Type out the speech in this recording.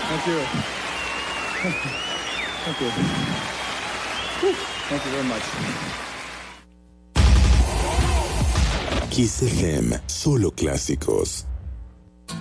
Thank you. Thank you. Thank you very much. Kiss FM, solo clásicos.